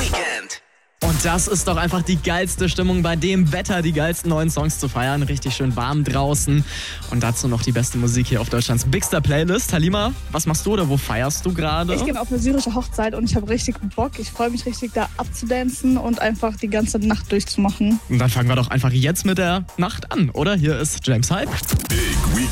Weekend. Und das ist doch einfach die geilste Stimmung, bei dem Wetter die geilsten neuen Songs zu feiern. Richtig schön warm draußen. Und dazu noch die beste Musik hier auf Deutschlands Bigster Playlist. Halima, was machst du oder wo feierst du gerade? Ich gehe auf eine syrische Hochzeit und ich habe richtig Bock. Ich freue mich richtig, da abzudancen und einfach die ganze Nacht durchzumachen. Und dann fangen wir doch einfach jetzt mit der Nacht an, oder? Hier ist James Hype. Big Weekend.